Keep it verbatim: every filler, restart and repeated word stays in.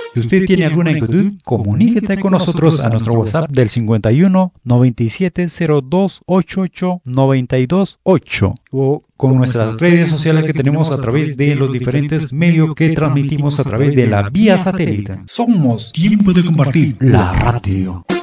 Si usted tiene alguna inquietud, comuníquete con nosotros a nuestro WhatsApp del cincuenta y uno, noventa y siete, cero dos, ochenta y ocho, noventa y dos, ocho o con nuestras redes sociales que tenemos a través de los diferentes medios que transmitimos a través de la vía satélite. Somos Tiempo de Compartir, la radio.